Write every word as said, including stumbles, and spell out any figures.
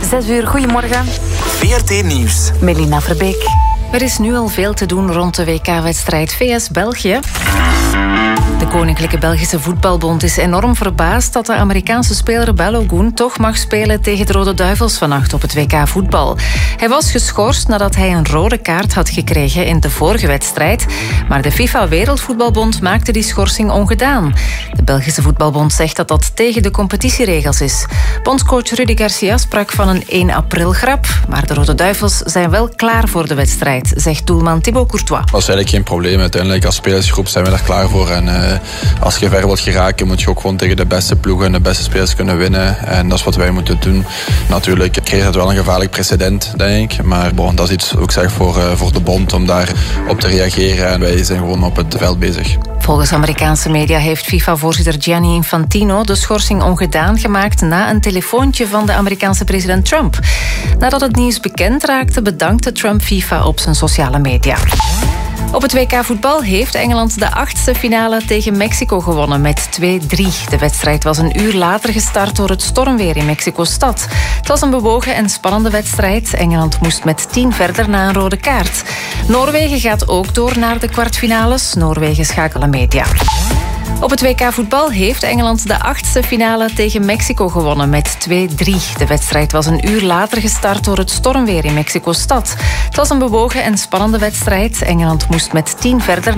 zes uur, goedemorgen. V R T Nieuws. Melina Verbeek. Er is nu al veel te doen rond de W K-wedstrijd V S-België. De Koninklijke Belgische Voetbalbond is enorm verbaasd dat de Amerikaanse speler Balogun toch mag spelen tegen de Rode Duivels vannacht op het W K voetbal. Hij was geschorst nadat hij een rode kaart had gekregen in de vorige wedstrijd, maar de FIFA-Wereldvoetbalbond maakte die schorsing ongedaan. De Belgische Voetbalbond zegt dat dat tegen de competitieregels is. Bondscoach Rudy Garcia sprak van een één april grap, maar de Rode Duivels zijn wel klaar voor de wedstrijd, zegt doelman Thibaut Courtois. Dat is eigenlijk geen probleem. Uiteindelijk als spelersgroep zijn we er klaar voor. En uh, als je ver wilt geraken, moet je ook gewoon tegen de beste ploegen en de beste spelers kunnen winnen. En dat is wat wij moeten doen. Natuurlijk creëert het wel een gevaarlijk precedent, denk ik. Maar bon, dat is iets ook zeg voor, uh, voor de bond om daar op te reageren. En wij zijn gewoon op het veld bezig. Volgens Amerikaanse media heeft FIFA-voorzitter Gianni Infantino de schorsing ongedaan gemaakt na een telefoontje van de Amerikaanse president Trump. Nadat het nieuws bekend raakte, bedankte Trump FIFA op zijn sociale media. Op het W K voetbal heeft Engeland de achtste finale tegen Mexico gewonnen met twee drie. De wedstrijd was een uur later gestart door het stormweer in Mexico-stad. Het was een bewogen en spannende wedstrijd. Engeland moest met tien verder na een rode kaart. Noorwegen gaat ook door naar de kwartfinales. Noorwegen schakelen media. Op het W K voetbal heeft Engeland de achtste finale tegen Mexico gewonnen met twee drie. De wedstrijd was een uur later gestart door het stormweer in Mexico-stad. Het was een bewogen en spannende wedstrijd. Engeland moest met tien verder